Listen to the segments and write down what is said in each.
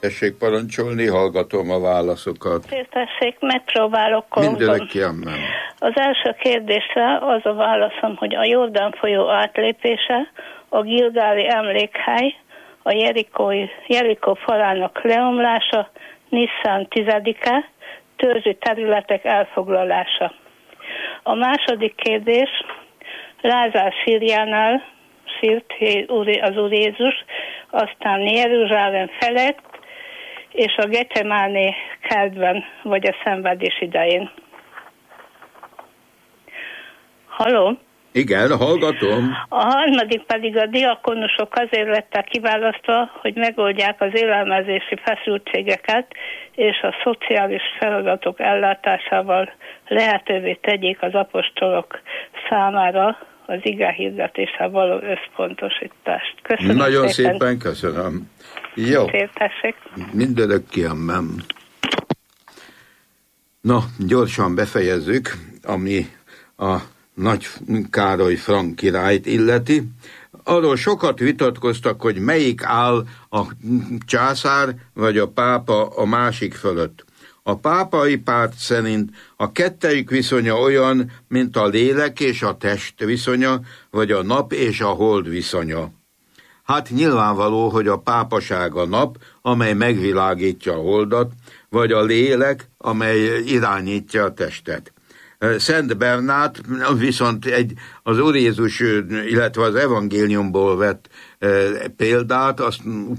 Tessék parancsolni, hallgatom a válaszokat. Tessék, megpróbálok. Mindenek kiemnem. Az első kérdésre az a válaszom, hogy a Jordán folyó átlépése, a Gilgáli emlékhely, a Jerikó falának leomlása, Nisszán 10-e, törzsi területek elfoglalása. A második kérdés, Lázár sírjánál sírt az Úr Jézus, aztán Jeruzsálem felett, és a Getsemáné kertben, vagy a szenvedés idején. Halló? Igen, hallgatom. A harmadik pedig a diakonusok azért lettek kiválasztva, hogy megoldják az élelmezési feszültségeket, és a szociális feladatok ellátásával lehetővé tegyék az apostolok számára az igehirdetéssel való összpontosítást. Köszönöm. Nagyon szépen köszönöm. Jó. Tessék. Mindenek kiemnem. Na, gyorsan befejezzük, ami a Nagy Károly frank királyt illeti. Arról sokat vitatkoztak, hogy melyik áll a császár vagy a pápa a másik fölött. A pápai párt szerint a kettejük viszonya olyan, mint a lélek és a test viszonya, vagy a nap és a hold viszonya. Hát nyilvánvaló, hogy a pápaság a nap, amely megvilágítja a holdat, vagy a lélek, amely irányítja a testet. Szent Bernát viszont az Úr Jézus, illetve az evangéliumból vett példát, azt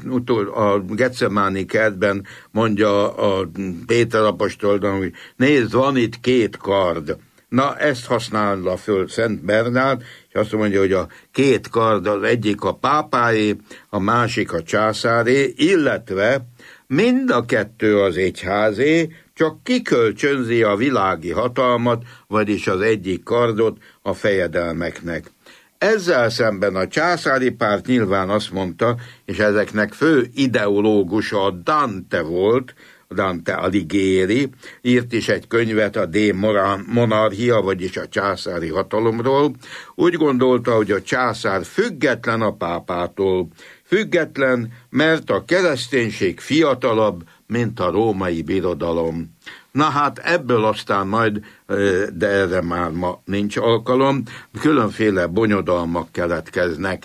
a Getsemáni kertben mondja a Péter apostolnak, hogy nézd, van itt 2 kard. Na, ezt használja föl Szent Bernát, és azt mondja, hogy a 2 kard, az egyik a pápáé, a másik a császáré, illetve mind a 2 az egyházé, csak kikölcsönzi a világi hatalmat, vagyis az egyik kardot a fejedelmeknek. Ezzel szemben a császári párt nyilván azt mondta, és ezeknek fő ideológusa a Dante volt, Dante Alighieri, írt is egy könyvet a De Monarchia, vagyis a császári hatalomról. Úgy gondolta, hogy a császár független a pápától, független, mert a kereszténység fiatalabb, mint a római birodalom. Na hát ebből aztán majd, de erre már ma nincs alkalom, különféle bonyodalmak keletkeznek.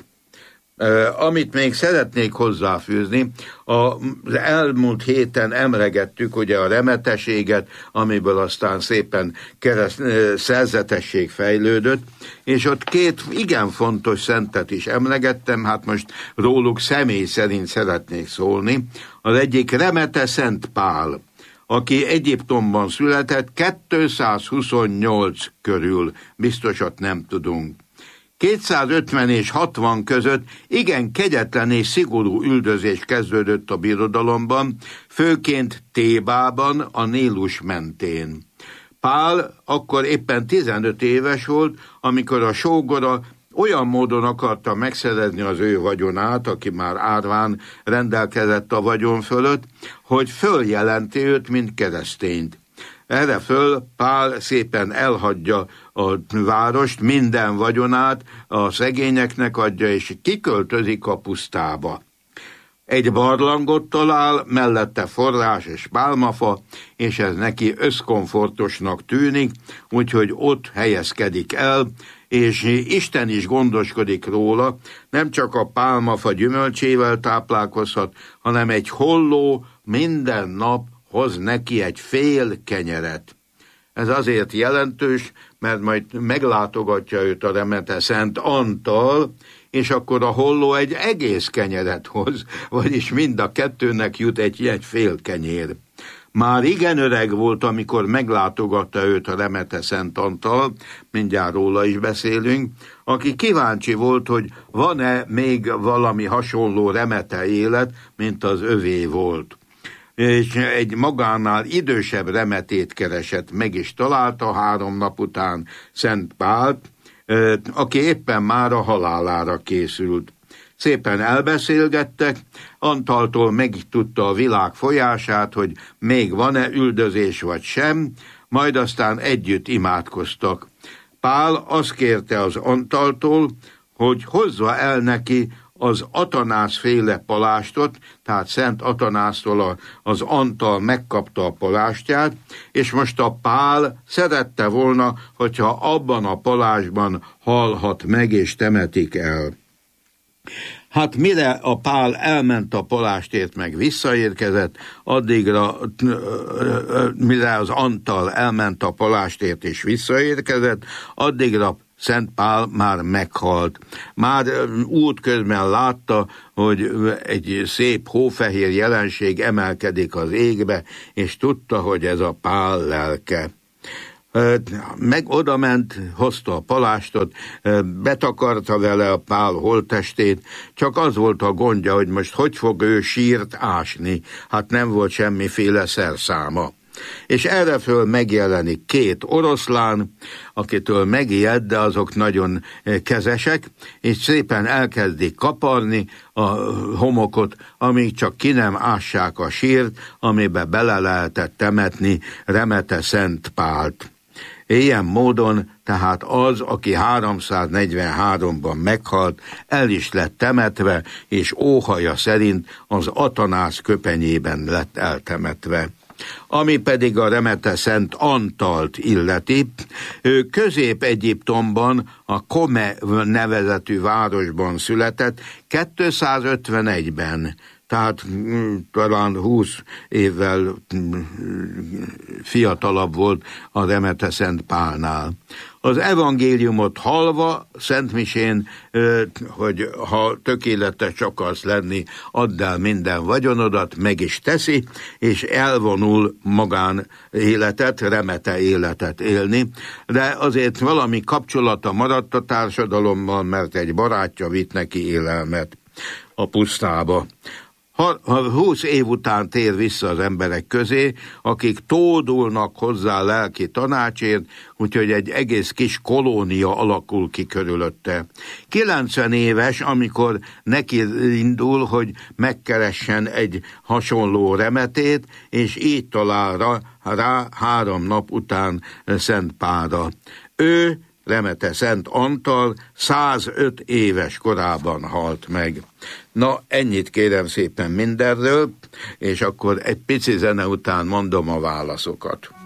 Amit még szeretnék hozzáfűzni, az elmúlt héten emlegettük ugye a remeteséget, amiből aztán szépen szerzetesség fejlődött, és ott 2 igen fontos szentet is emlegettem, hát most róluk személy szerint szeretnék szólni. Az egyik Remete Szent Pál, aki Egyiptomban született 228 körül, biztosat nem tudunk. 250 és 60 között igen kegyetlen és szigorú üldözés kezdődött a birodalomban, főként Tébában, a Nílus mentén. Pál akkor éppen 15 éves volt, amikor a sógora olyan módon akarta megszerezni az ő vagyonát, aki már árván rendelkezett a vagyon fölött, hogy följelenti őt, mint keresztényt. Erre föl Pál szépen elhagyja a várost, minden vagyonát a szegényeknek adja, és kiköltözik a pusztába. Egy barlangot talál, mellette forrás és pálmafa, és ez neki összkomfortosnak tűnik, úgyhogy ott helyezkedik el, és Isten is gondoskodik róla, nem csak a pálmafa gyümölcsével táplálkozhat, hanem egy holló minden nap hoz neki egy fél kenyeret. Ez azért jelentős, mert majd meglátogatja őt a Remete Szent Antal, és akkor a holló egy egész kenyeret hoz, vagyis mind a 2-nek jut egy fél kenyér. Már igen öreg volt, amikor meglátogatta őt a Remete Szent Antal, mindjárt róla is beszélünk, aki kíváncsi volt, hogy van-e még valami hasonló remete élet, mint az övé volt. És egy magánál idősebb remetét keresett, meg is találta 3 nap után Szent Pált, aki éppen már a halálára készült. Szépen elbeszélgettek, Antaltól megtudta a világ folyását, hogy még van-e üldözés vagy sem, majd aztán együtt imádkoztak. Pál azt kérte az Antaltól, hogy hozza el neki az Atanász-féle palástot, tehát Szent Atanásztól az Antal megkapta a palástját, és most a Pál szerette volna, hogyha abban a palásban halhat meg, és temetik el. Hát mire a Pál elment a palástért, meg visszaérkezett, addigra, mire az Antal elment a palástért és visszaérkezett, addigra Szent Pál már meghalt. Már útközben látta, hogy egy szép hófehér jelenség emelkedik az égbe, és tudta, hogy ez a Pál lelke. Meg odament, hozta a palástot, betakarta vele a Pál holttestét, csak az volt a gondja, hogy most hogy fog ő sírt ásni, hát nem volt semmiféle szerszáma. És erreföl megjelenik 2 oroszlán, akitől megijed, de azok nagyon kezesek, és szépen elkezdik kaparni a homokot, amíg csak ki nem ássák a sírt, amibe bele lehetett temetni Remete Szent Pált. Ilyen módon tehát az, aki 343-ban meghalt, el is lett temetve, és óhaja szerint az Atanász köpenyében lett eltemetve. Ami pedig a Remete Szent Antalt illeti, ő Közép-Egyiptomban, a Kome nevezetű városban született 251-ben, tehát talán 20 évvel fiatalabb volt a Remete Szent Pálnál. Az evangéliumot hallva Szentmisén, hogy ha tökéletes akarsz lenni, add el minden vagyonodat, meg is teszi, és elvonul magán életet, remete életet élni, de azért valami kapcsolata maradt a társadalommal, mert egy barátja vitt neki élelmet a pusztába. 20 év után tér vissza az emberek közé, akik tódulnak hozzá lelki tanácsért, úgyhogy egy egész kis kolónia alakul ki körülötte. 90 éves, amikor neki indul, hogy megkeressen egy hasonló remetét, és így talál rá 3 nap után Szent Pálra. Ő, Remete Szent Antal 105 éves korában halt meg. Na, ennyit kérem szépen mindenről, és akkor egy pici zene után mondom a válaszokat.